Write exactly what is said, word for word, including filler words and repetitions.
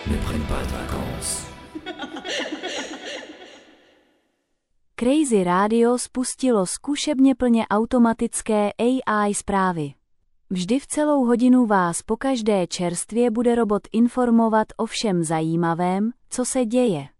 ne prennent pas de vacances. Crazy Radio spustilo zkušebně plně automatické A I zprávy. Vždy v celou hodinu vás pokaždé čerstvě bude robot informovat o všem zajímavém, co se děje.